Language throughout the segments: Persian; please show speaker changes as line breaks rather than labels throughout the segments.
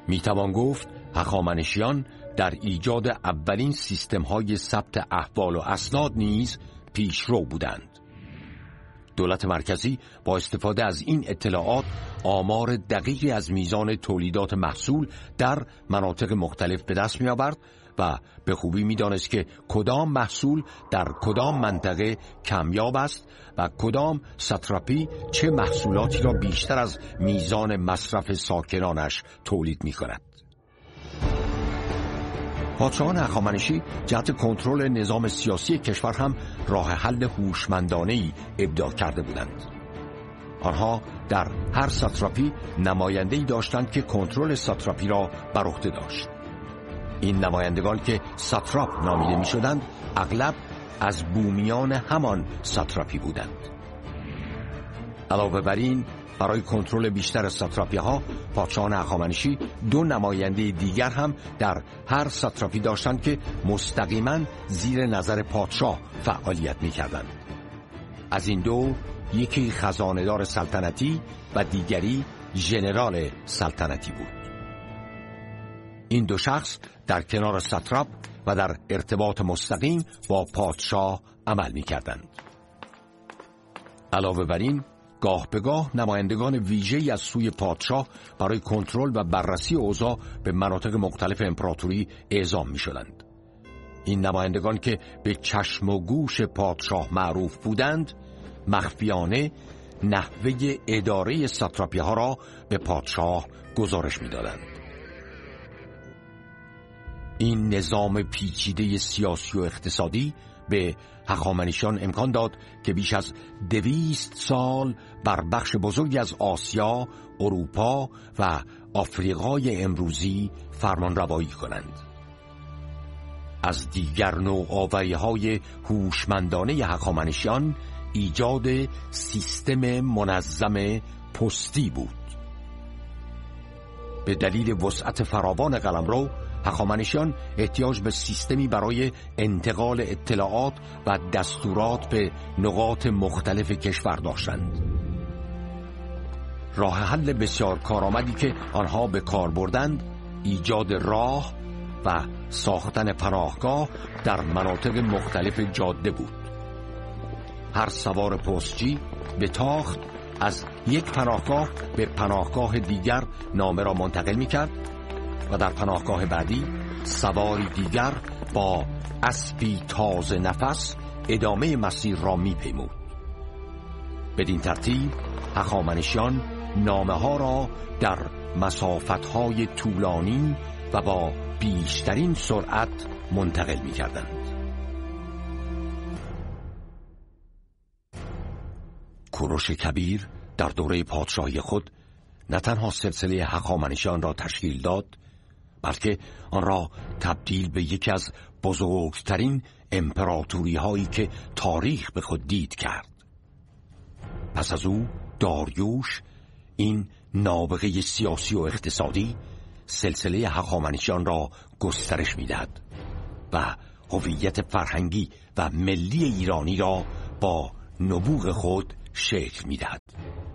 میتوان گفت هخامنشیان در ایجاد اولین سیستم‌های ثبت احوال و اسناد نیز پیشرو بودند. دولت مرکزی با استفاده از این اطلاعات آمار دقیقی از میزان تولیدات محصول در مناطق مختلف به دست می‌آورد و به خوبی می‌دانست که کدام محصول در کدام منطقه کمیاب است و کدام ساتراپی چه محصولاتی را بیشتر از میزان مصرف ساکنانش تولید می‌کند. پادشاهان هخامنشی جهت کنترل نظام سیاسی کشور هم راه حل هوشمندانه‌ای ابداع کرده بودند. آنها در هر ساتراپی نماینده‌ای داشتند که کنترل ساتراپی را بر عهده داشت. این نمایندگان که ساتراپ نامیده می‌شدند اغلب از بومیان همان ساتراپی بودند. علاوه بر این، برای کنترل بیشتر ساتراپی‌ها پادشاهان هخامنشی 2 نماینده دیگر هم در هر ساتراپی داشتند که مستقیما زیر نظر پادشاه فعالیت می‌کردند. از این 2 یکی خزانه‌دار سلطنتی و دیگری ژنرال سلطنتی بود. این 2 شخص در کنار ساتراپ و در ارتباط مستقیم با پادشاه عمل می‌کردند. علاوه بر این، گاه به گاه نمایندگان ویژه‌ای از سوی پادشاه برای کنترل و بررسی اوضاع به مناطق مختلف امپراتوری اعزام می‌شدند. این نمایندگان که به چشم و گوش پادشاه معروف بودند، مخفیانه نحوه اداره ساتراپی‌ها را به پادشاه گزارش می‌دادند. این نظام پیچیده سیاسی و اقتصادی به هخامنشیان امکان داد که بیش از 200 سال بر بخش بزرگی از آسیا، اروپا و آفریقای امروزی فرمانروایی کنند. از دیگر نوآوری‌های هوشمندانه هخامنشیان ایجاد سیستم منظم پستی بود. به دلیل وسعت فراوان قلمرو، هخامنشیان احتیاج به سیستمی برای انتقال اطلاعات و دستورات به نقاط مختلف کشور داشتند. راه حل بسیار کارآمدی که آنها به کار بردند، ایجاد راه و ساختن پناهگاه در مناطق مختلف جاده بود. هر سوار پستچی به تاخت از یک پناهگاه به پناهگاه دیگر نامه را منتقل می‌کرد و در پناهگاه بعدی سواری دیگر با اسبی تازه نفس ادامه مسیر را می‌پیمود. بدین ترتیب هخامنشیان نامه‌ها را در مسافت‌های طولانی و با بیشترین سرعت منتقل می‌کردند. کوروش کبیر در دوره پادشاهی خود نه تنها سلسله هخامنشیان را تشکیل داد، بلکه آن را تبدیل به یکی از بزرگترین امپراتوری هایی که تاریخ به خود دید کرد. پس از او داریوش، این نابغه سیاسی و اقتصادی، سلسله هخامنشیان را گسترش می‌دهد و هویت فرهنگی و ملی ایرانی را با نبوغ خود شکل می‌دهد.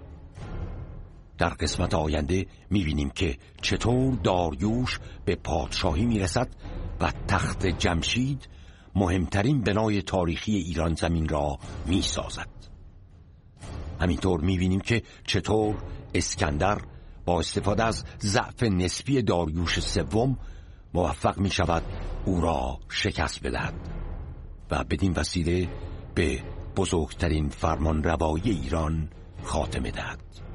در قسمت آینده می‌بینیم که چطور داریوش به پادشاهی می‌رسد و تخت جمشید مهمترین بنای تاریخی ایران زمین را می‌سازد. همینطور می‌بینیم که چطور اسکندر با استفاده از ضعف نسبی داریوش سوم موفق می‌شود او را شکست بدهد و بدین وسیله به بزرگترین فرمانروایی ایران خاتمه دهد.